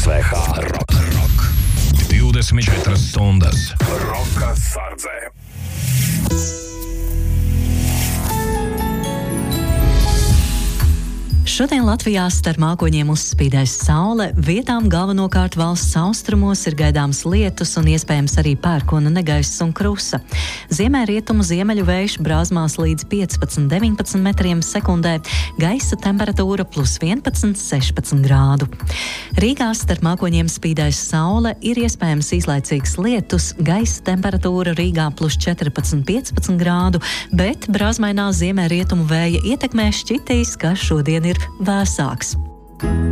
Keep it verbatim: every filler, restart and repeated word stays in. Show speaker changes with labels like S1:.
S1: S V H Rock. Rock. divdesmit četras stundas. Roka sardzē.
S2: Šodien Latvijā starp mākoņiem uzspīdēs saule, vietām galvenokārt valsts austrumos ir gaidāms lietus un iespējams arī pērkona negaiss un krusa. Ziemē rietumu ziemeļu vējš brāzmās līdz piecpadsmit deviņpadsmit metriem sekundē, gaisa temperatūra plus vienpadsmit sešpadsmit grādu. Rīgā starp mākoņiem spīdēs saule, ir iespējams īslaicīgs lietus, gaisa temperatūra Rīgā plus četrpadsmit piecpadsmit grādu, bet brāzmainā ziemē rietumu vēja ietekmē šķitīs, ka šodien ir vēsāks.